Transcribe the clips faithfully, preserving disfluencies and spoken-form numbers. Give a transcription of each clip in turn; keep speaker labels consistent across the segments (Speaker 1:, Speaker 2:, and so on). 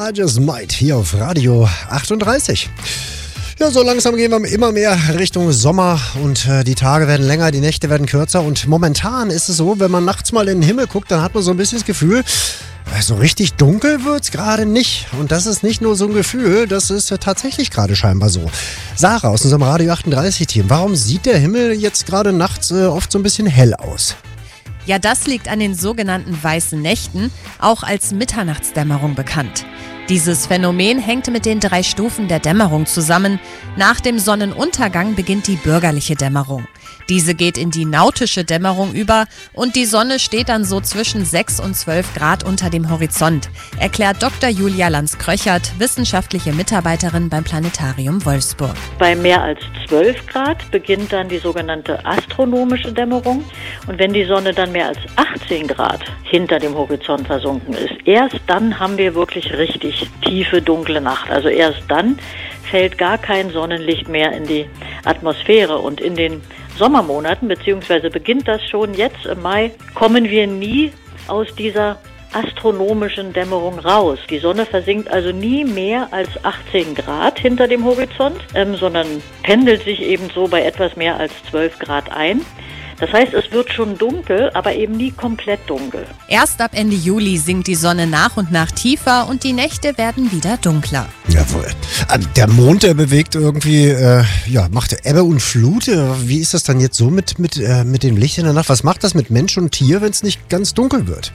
Speaker 1: I Just Might hier auf Radio achtunddreißig. Ja, so langsam gehen wir immer mehr Richtung Sommer und äh, die Tage werden länger, die Nächte werden kürzer und momentan ist es so, wenn man nachts mal in den Himmel guckt, dann hat man so ein bisschen das Gefühl, äh, so richtig dunkel wird's gerade nicht. Und das ist nicht nur so ein Gefühl, das ist äh, tatsächlich gerade scheinbar so. Sarah aus unserem Radio achtunddreißig Team, warum sieht der Himmel jetzt gerade nachts äh, oft so ein bisschen hell aus?
Speaker 2: Ja, das liegt an den sogenannten weißen Nächten, auch als Mitternachtsdämmerung bekannt. Dieses Phänomen hängt mit den drei Stufen der Dämmerung zusammen. Nach dem Sonnenuntergang beginnt die bürgerliche Dämmerung. Diese geht in die nautische Dämmerung über und die Sonne steht dann so zwischen sechs und zwölf Grad unter dem Horizont, erklärt Doktor Julia Lanz-Kröchert, wissenschaftliche Mitarbeiterin beim Planetarium Wolfsburg.
Speaker 3: Bei mehr als zwölf Grad beginnt dann die sogenannte astronomische Dämmerung. Und wenn die Sonne dann mehr als achtzehn Grad hinter dem Horizont versunken ist, erst dann haben wir wirklich richtig tiefe, dunkle Nacht. Also erst dann fällt gar kein Sonnenlicht mehr in die Atmosphäre. Und in den Sommermonaten, beziehungsweise beginnt das schon jetzt im Mai, kommen wir nie aus dieser astronomischen Dämmerung raus. Die Sonne versinkt also nie mehr als achtzehn Grad hinter dem Horizont, ähm, sondern pendelt sich eben so bei etwas mehr als zwölf Grad ein. Das heißt, es wird schon dunkel, aber eben nie komplett dunkel.
Speaker 2: Erst ab Ende Juli sinkt die Sonne nach und nach tiefer und die Nächte werden wieder dunkler.
Speaker 1: Jawohl. Der Mond, der bewegt irgendwie, äh, ja, macht Ebbe und Flut. Wie ist das dann jetzt so mit, mit, äh, mit dem Licht in der Nacht? Was macht das mit Mensch und Tier, wenn es nicht ganz dunkel wird?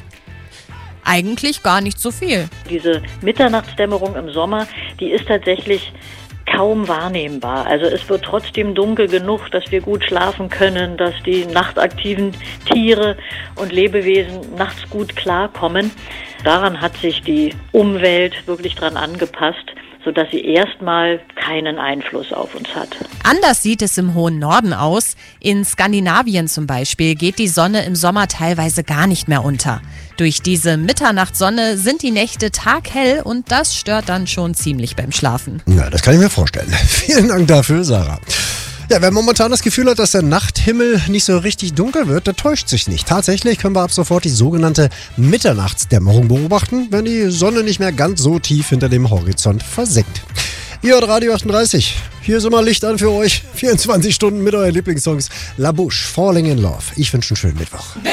Speaker 2: Eigentlich gar nicht so viel.
Speaker 3: Diese Mitternachtsdämmerung im Sommer, die ist tatsächlich kaum wahrnehmbar. Also es wird trotzdem dunkel genug, dass wir gut schlafen können, dass die nachtaktiven Tiere und Lebewesen nachts gut klarkommen. Daran hat sich die Umwelt wirklich dran angepasst, sodass sie erstmal keinen Einfluss auf uns hat.
Speaker 2: Anders sieht es im hohen Norden aus. In Skandinavien zum Beispiel geht die Sonne im Sommer teilweise gar nicht mehr unter. Durch diese Mitternachtssonne sind die Nächte taghell und das stört dann schon ziemlich beim Schlafen.
Speaker 1: Na, das kann ich mir vorstellen. Vielen Dank dafür, Sarah. Ja, wer momentan das Gefühl hat, dass der Nachthimmel nicht so richtig dunkel wird, der täuscht sich nicht. Tatsächlich können wir ab sofort die sogenannte Mitternachtsdämmerung beobachten, wenn die Sonne nicht mehr ganz so tief hinter dem Horizont versinkt. Ihr hört Radio achtunddreißig. Hier ist immer Licht an für euch. vierundzwanzig Stunden mit euren Lieblingssongs. La Bouche, Falling in Love. Ich wünsche einen schönen Mittwoch.